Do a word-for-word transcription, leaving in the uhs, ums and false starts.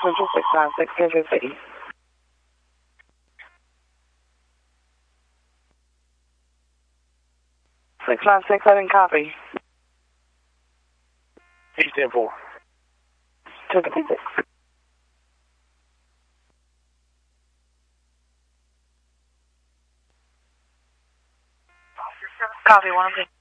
Central six nine six, Kansas City. six nine six, I didn't copy. East ten four. two six. Copy, one of